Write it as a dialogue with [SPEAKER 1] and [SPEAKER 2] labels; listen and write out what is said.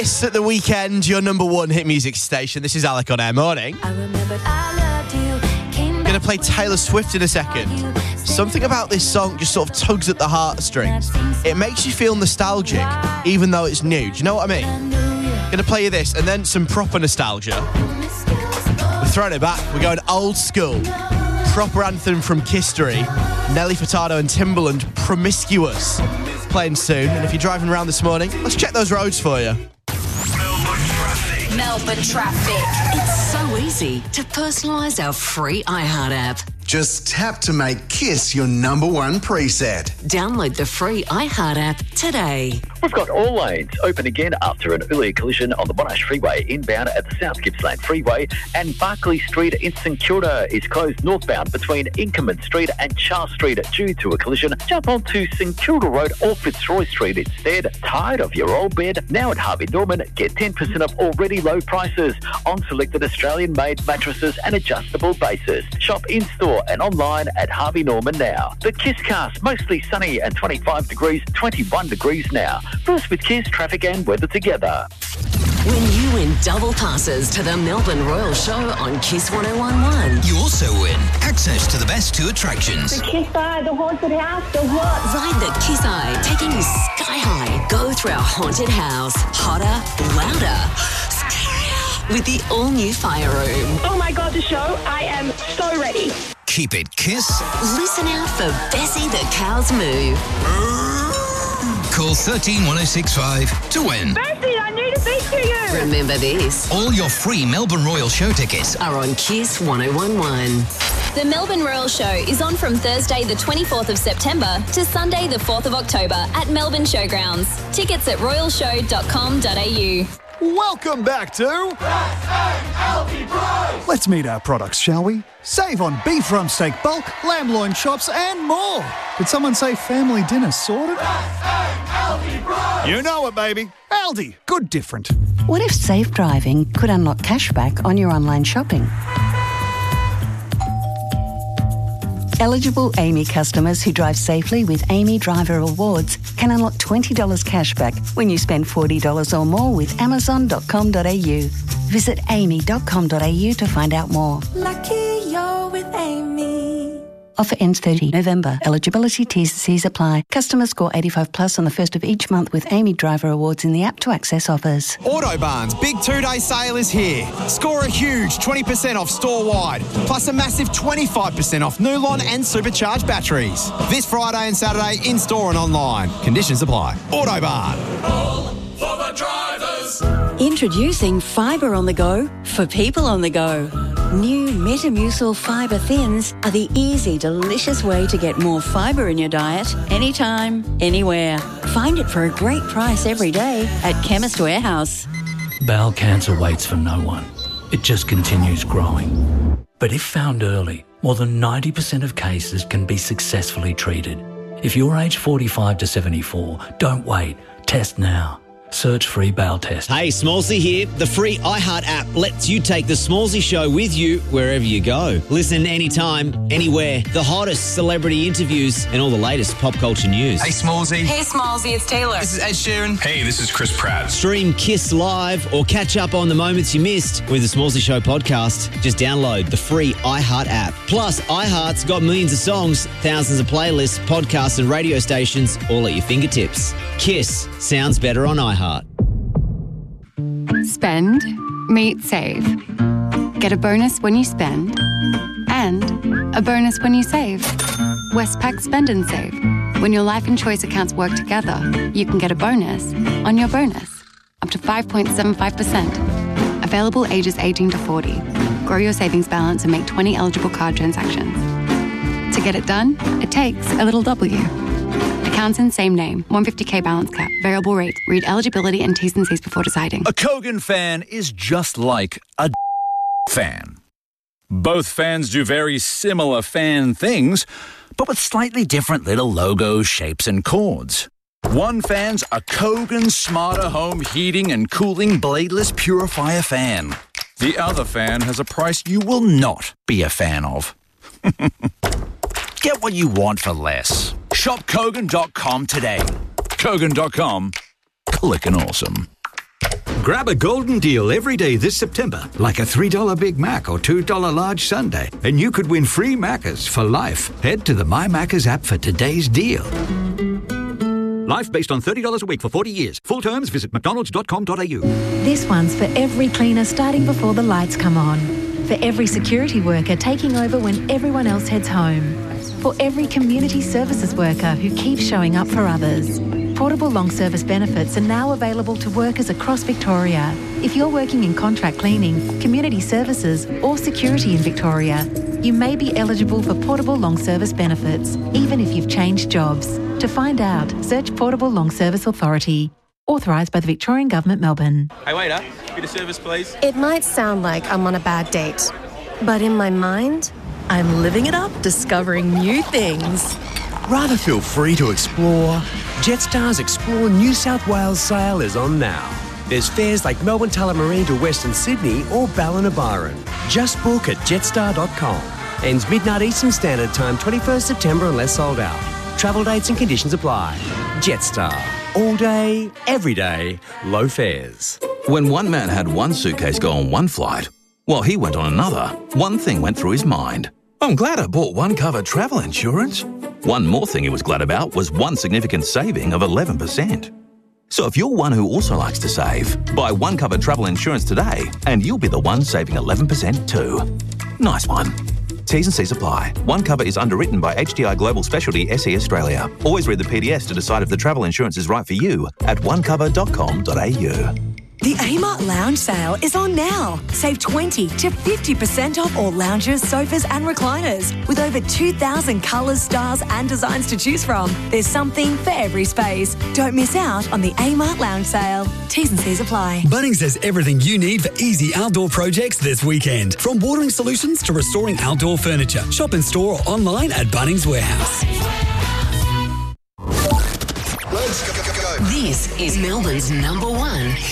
[SPEAKER 1] Kiss at the weekend, your number one hit music station. This is Alec on Air Morning. Going to play Taylor Swift in a second. Something about this song just sort of tugs at the heartstrings. It makes you feel nostalgic, even though it's new. Do you know what I mean? Going to play you this, and then some proper nostalgia. We're throwing it back. We're going old school. Proper anthem from Kistery. Nelly Furtado and Timbaland, Promiscuous. Playing soon. And if you're driving around this morning, let's check those roads for you.
[SPEAKER 2] Melbourne Traffic. It's so easy to personalise our free iHeart app.
[SPEAKER 3] Just tap to make Kiss your number one preset.
[SPEAKER 2] Download the free iHeart app today.
[SPEAKER 4] We've got all lanes open again after an earlier collision on the Monash Freeway inbound at the South Gippsland Freeway, and Barclay Street in St Kilda is closed northbound between Inkerman Street and Charles Street due to a collision. Jump onto St Kilda Road or Fitzroy Street instead. Tired of your old bed? Now at Harvey Norman, get 10% off already low prices on selected Australian-made mattresses and adjustable bases. Shop in-store and online at Harvey Norman now. The Kisscast, mostly sunny and 25 degrees, 21 degrees now. First with Kiss, traffic and weather together.
[SPEAKER 2] When you win double passes to the Melbourne Royal Show on Kiss 101.1.
[SPEAKER 5] You also win access to the best two attractions.
[SPEAKER 6] The Kiss Eye, the haunted house, the what?
[SPEAKER 2] Ride the Kiss Eye, taking you sky high. Go through our haunted house. Hotter, louder, scarier. With the all-new fire room.
[SPEAKER 6] Oh my God, the show. I am so ready.
[SPEAKER 5] Keep it Kiss.
[SPEAKER 2] Listen out for Bessie the Cow's Moo.
[SPEAKER 5] Call 131065 to win.
[SPEAKER 6] Bessie, I need to speak to you.
[SPEAKER 2] Remember this.
[SPEAKER 5] All your free Melbourne Royal Show tickets
[SPEAKER 2] are on Kiss 101.1.
[SPEAKER 7] The Melbourne Royal Show is on from Thursday the 24th of September to Sunday the 4th of October at Melbourne Showgrounds. Tickets at royalshow.com.au.
[SPEAKER 8] Welcome back to Let's meet our products, shall we? Save on beef rump steak bulk, lamb loin chops and more. Did someone say family dinner sorted? You know it, baby. Aldi, good different.
[SPEAKER 9] What if safe driving could unlock cashback on your online shopping? Eligible Amy customers who drive safely with Amy Driver Rewards can unlock $20 cashback when you spend $40 or more with Amazon.com.au. Visit amy.com.au to find out more.
[SPEAKER 10] Lucky you're with Amy.
[SPEAKER 9] Offer ends 30 November. Eligibility T's and C's apply. Customers score 85 plus on the first of each month with Amy Driver Awards in the app to access offers.
[SPEAKER 11] Autobarn's big two-day sale is here. Score a huge 20% off store-wide, plus a massive 25% off Nulon and supercharged batteries. This Friday and Saturday in-store and online. Conditions apply. Autobarn.
[SPEAKER 12] All for the drivers.
[SPEAKER 13] Introducing Fibre on the Go for people on the go. New Metamucil Fibre Thins are the easy, delicious way to get more fibre in your diet anytime, anywhere. Find it for a great price every day at Chemist Warehouse.
[SPEAKER 14] Bowel cancer waits for no one. It just continues growing. But if found early, more than 90% of cases can be successfully treated. If you're aged 45 to 74, don't wait. Test now. Search free bowel test.
[SPEAKER 15] Hey, Smallsy here. The free iHeart app lets you take the Smallsy show with you wherever you go. Listen anytime, anywhere. The hottest celebrity interviews and all the latest pop culture news.
[SPEAKER 16] Hey, Smallsy.
[SPEAKER 17] Hey, Smallsy, it's Taylor.
[SPEAKER 16] This is Ed Sheeran.
[SPEAKER 18] Hey, this is Chris Pratt.
[SPEAKER 15] Stream Kiss live or catch up on the moments you missed with the Smallsy Show podcast. Just download the free iHeart app. Plus, iHeart's got millions of songs, thousands of playlists, podcasts and radio stations all at your fingertips. Kiss sounds better on iHeart.
[SPEAKER 19] Spend, meet, save. Get a bonus when you spend and a bonus when you save. Westpac Spend and Save. When your life and choice accounts work together, you can get a bonus on your bonus, up to 5.75%. Available ages 18 to 40. Grow your savings balance and make 20 eligible card transactions. To get it done, it takes a little W. Accounts in same name. 150k balance cap. Variable rate. Read eligibility and T's and C's before deciding.
[SPEAKER 20] A Kogan fan is just like a fan. Both fans do very similar fan things, but with slightly different little logos, shapes and cords. One fan's a Kogan Smarter Home Heating and Cooling Bladeless Purifier fan. The other fan has a price you will not be a fan of. Get what you want for less. Shop Kogan.com today. Kogan.com. Clickin' awesome.
[SPEAKER 16] Grab a golden deal every day this September, like a $3 Big Mac or $2 large sundae, and you could win free Maccas for life. Head to the My Maccas app for today's deal. Life based on $30 a week for 40 years. Full terms, visit mcdonalds.com.au.
[SPEAKER 17] This one's for every cleaner starting before the lights come on. For every security worker taking over when everyone else heads home. For every community services worker who keeps showing up for others. Portable long service benefits are now available to workers across Victoria. If you're working in contract cleaning, community services or security in Victoria, you may be eligible for portable long service benefits, even if you've changed jobs. To find out, search Portable Long Service Authority. Authorised by the Victorian Government, Melbourne.
[SPEAKER 18] Hey waiter, bit of service please.
[SPEAKER 21] It might sound like I'm on a bad date, but in my mind, I'm living it up, discovering new things.
[SPEAKER 22] Rather feel free to explore? Jetstar's Explore New South Wales sale is on now. There's fares like Melbourne Tullamarine to Western Sydney or Ballina-Byron. Just book at jetstar.com. Ends midnight Eastern Standard Time, 21st September unless sold out. Travel dates and conditions apply. Jetstar. All day, every day, low fares.
[SPEAKER 23] When one man had one suitcase go on one flight, while he went on another, one thing went through his mind. I'm glad I bought OneCover travel insurance. One more thing he was glad about was one significant saving of 11%. So if you're one who also likes to save, buy OneCover travel insurance today and you'll be the one saving 11% too. Nice one. T's and C's apply. OneCover is underwritten by HDI Global Specialty SE Australia. Always read the PDS to decide if the travel insurance is right for you at onecover.com.au.
[SPEAKER 24] The Amart Lounge sale is on now. Save 20 to 50% off all lounges, sofas and recliners. With over 2,000 colours, styles and designs to choose from, there's something for every space. Don't miss out on the Amart Lounge sale. T's and C's apply.
[SPEAKER 25] Bunnings has everything you need for easy outdoor projects this weekend. From watering solutions to restoring outdoor furniture. Shop in store or online at Bunnings Warehouse.
[SPEAKER 2] This is Melbourne's #1